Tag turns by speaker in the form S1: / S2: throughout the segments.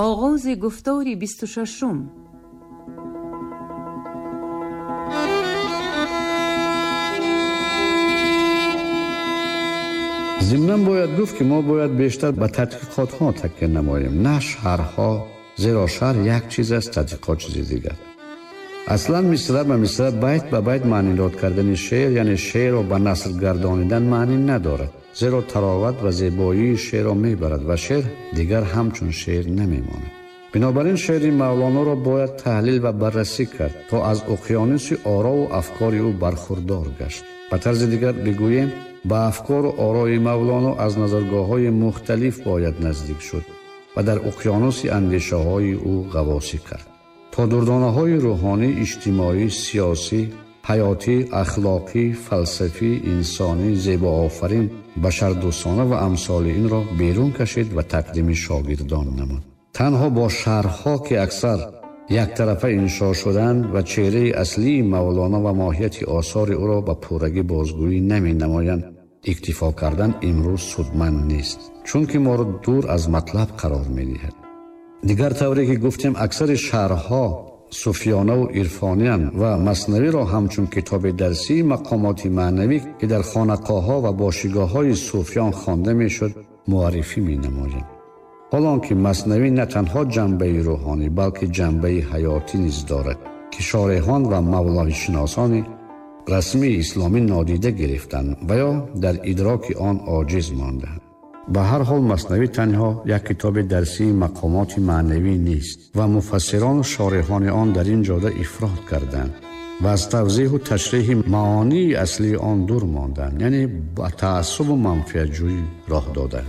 S1: آغاز گفتار 26.
S2: ضمناً باید گفت که ما باید بیشتر به تحقیقات ها تکیه نماییم، نه شهرها، زیرا شهر یک چیز است، تحقیقات چیز دیگر. اصلا مصرع به مصرع، بیت به بیت معنی داد کردن شعر یعنی شعر را به نثر گردانیدن معنی ندارد، زیرا تراوت و زیبایی شعر را میبرد و شعر دیگر همچون شعر نمیماند. بنابراین شعر مولانا را باید تحلیل و بررسی کرد تا از اقیانوس آرا و افکار او برخوردار گشت. به طرز دیگر بگوییم به افکار و آرای مولانا از نظرگاه‌های مختلف باید نزدیک شد و در اقیانوس اندیشه‌های او غواصی کرد تا دردانه‌های روحانی، اجتماعی، سیاسی، حیاتی، اخلاقی، فلسفی، انسانی، زیبا آفرین، بشردوستانه و امثال این را بیرون کشید و تقدیم شاگردان نمود. تنها با شرح‌ها که اکثر یک طرفه انشا شدند و چهره اصلی مولانا و ماهیت آثار او را به پورگی بازگویی نمی نمایند، اکتفا کردن امروز سودمند نیست، چون که ما را دور از مطلب قرار می دهد. دیگر طوری که گفتیم اکثر شرح‌ها صوفیانه و عرفانی و مثنوی را همچون کتاب درسی مقامات معنوی که در خانقاه‌ها و باشگاه‌های صوفیان خوانده می‌شد معرفی می‌نماییم. حالانکه مثنوی نه تنها جنبه روحانی بلکه جنبه حیاتی نیز دارد که شارحان و مولاوی شناسان رسمی اسلامی نادیده گرفتند و یا در ادراک آن عاجز ماندند. به هر حال مثنوی تنها یک کتاب درسی مقامات معنوی نیست و مفسران و شارحان آن در این جاده افراط کردند و از توضیح و تشریح معانی اصلی آن دور ماندند، یعنی با تعصب و منفعت جویی راه دادند.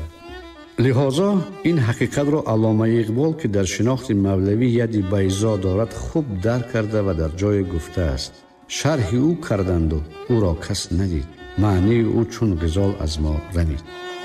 S2: لذا این حقیقت را علامه اقبال که در شناخت مولوی یدی بیضا دارد خوب درک کرده و در جای گفته است: شرح او کردند و او را کس ندید، معنی او چون غزال از ما رمید.